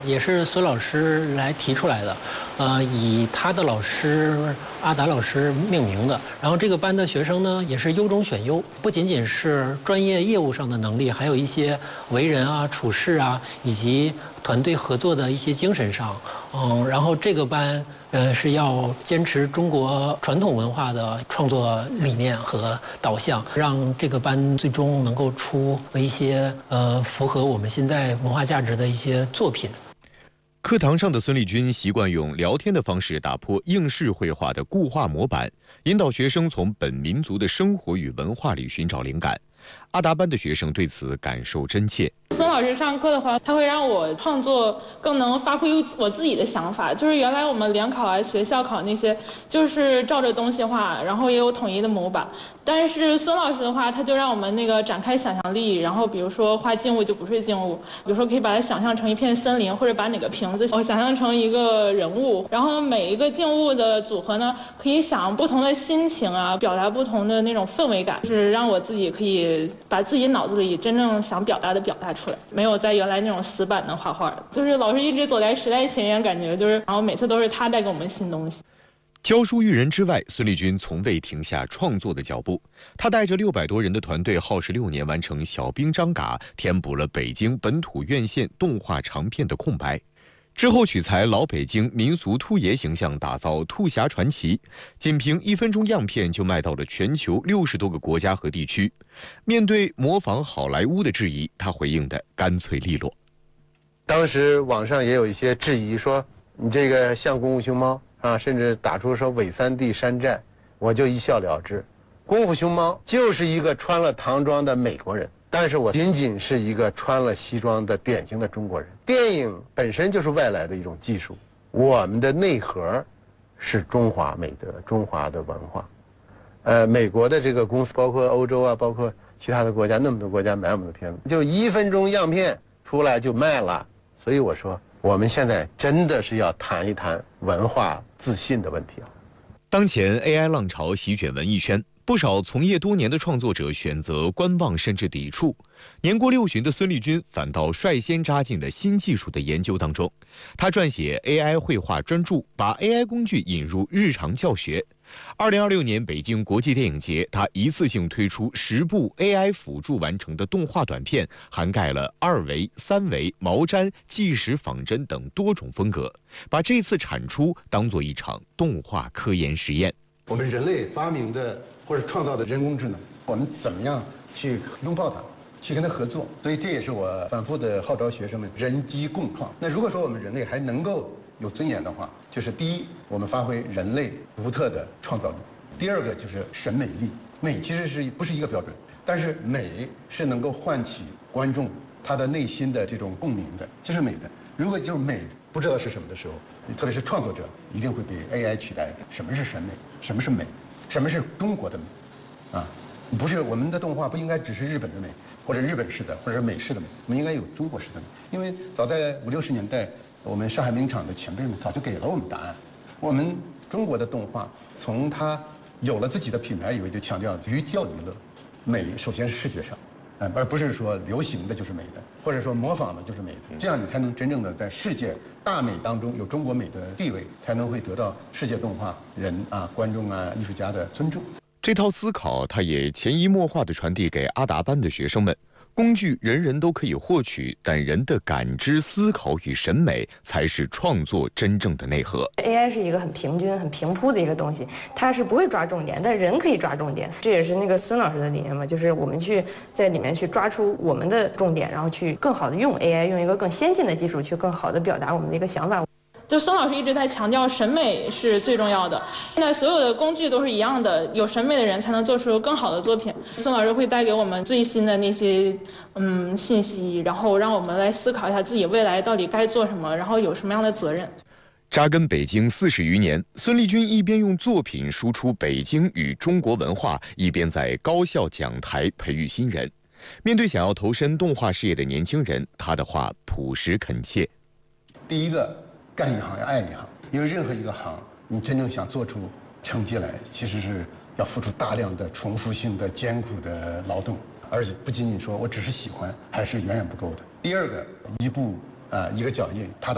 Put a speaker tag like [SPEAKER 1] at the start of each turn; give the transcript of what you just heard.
[SPEAKER 1] 也是孙老师来提出来的，以他的老师阿达老师命名的。然后这个班的学生呢，也是优中选优，不仅仅是专业业务上的能力，还有一些为人啊、处事啊，以及团队合作的一些精神上。然后这个班是要坚持中国传统文化的创作理念和导向，让这个班最终能够出一些符合我们现在文化价值的一些作品。
[SPEAKER 2] 课堂上的孙立军习惯用聊天的方式打破应试绘画的固化模板，引导学生从本民族的生活与文化里寻找灵感。阿达班的学生对此感受真切。
[SPEAKER 3] 孙老师上课的话，他会让我创作更能发挥我自己的想法。就是原来我们联考啊、学校考那些，就是照着东西画，然后也有统一的模板。但是孙老师的话，他就让我们那个展开想象力，然后比如说画静物就不是静物，比如说可以把它想象成一片森林，或者把哪个瓶子想象成一个人物。然后每一个静物的组合呢，可以想不同的心情啊，表达不同的那种氛围感，就是让我自己可以把自己脑子里真正想表达的表达出来，没有在原来那种死板的画画，就是老师一直走在时代前沿，感觉就是，然后每次都是他带给我们新东西。
[SPEAKER 2] 教书育人之外，孙立军从未停下创作的脚步。他带着600多人的团队，耗时6年完成《小兵张嘎》，填补了北京本土院线动画长片的空白。之后取材老北京民俗兔爷形象，打造兔侠传奇，仅凭1分钟样片就卖到了全球60多个国家和地区。面对模仿好莱坞的质疑，他回应的干脆利落。
[SPEAKER 4] 当时网上也有一些质疑，说你这个像功夫熊猫啊，甚至打出说伪3D山寨，我就一笑了之。功夫熊猫就是一个穿了唐装的美国人，但是我仅仅是一个穿了西装的典型的中国人。电影本身就是外来的一种技术，我们的内核是中华美德、中华的文化。美国的这个公司，包括欧洲啊，包括其他的国家，那么多国家买我们的片子，就1分钟样片出来就卖了。所以我说，我们现在真的是要谈一谈文化自信的问题啊。
[SPEAKER 2] 当前 AI 浪潮席卷文艺圈，不少从业多年的创作者选择观望甚至抵触。年过60的孙立军反倒率先扎进了新技术的研究当中。他撰写 AI 绘画专著，把 AI 工具引入日常教学。2026年北京国际电影节，他一次性推出10部 AI 辅助完成的动画短片，涵盖了2维、3维、毛毡、纪实仿真等多种风格，把这次产出当作一场动画科研实验。
[SPEAKER 5] 我们人类发明的或者创造的人工智能，我们怎么样去拥抱它，去跟它合作？所以这也是我反复的号召学生们人机共创。那如果说我们人类还能够有尊严的话，就是第一，我们发挥人类独特的创造力；第二个就是审美力。美其实不是一个标准，但是美是能够唤起观众他的内心的这种共鸣的，这是美的。如果就是美不知道是什么的时候，特别是创作者一定会被 AI 取代的。什么是审美？什么是美？什么是中国的美？啊，不是我们的动画不应该只是日本的美，或者日本式的，或者是美式的美，我们应该有中国式的美。因为早在50、60年代，我们上海名厂的前辈们早就给了我们答案。我们中国的动画从它有了自己的品牌以后，就强调寓教于乐。美首先是视觉上，而不是说流行的就是美的，或者说模仿的就是美的。这样你才能真正的在世界大美当中有中国美的地位，才能会得到世界动画人啊、观众啊、艺术家的尊重。
[SPEAKER 2] 这套思考，他也潜移默化地传递给阿达班的学生们。工具人人都可以获取，但人的感知、思考与审美才是创作真正的内核。
[SPEAKER 6] AI 是一个很平均、很平铺的一个东西，它是不会抓重点，但人可以抓重点。这也是那个孙老师的理念嘛，就是我们去在里面去抓出我们的重点，然后去更好的用 AI， 用一个更先进的技术去更好的表达我们的一个想法。
[SPEAKER 3] 就孙老师一直在强调审美是最重要的，现在所有的工具都是一样的，有审美的人才能做出更好的作品。孙老师会带给我们最新的那些信息，然后让我们来思考一下自己未来到底该做什么，然后有什么样的责任。
[SPEAKER 2] 扎根北京40余年，孙立军一边用作品输出北京与中国文化，一边在高校讲台培育新人。面对想要投身动画事业的年轻人，他的话朴实恳切。
[SPEAKER 5] 第一个，干一行要爱一行，因为任何一个行，你真正想做出成绩来，其实是要付出大量的重复性的艰苦的劳动，而且不仅仅说我只是喜欢，还是远远不够的。第二个，一步一个脚印，他的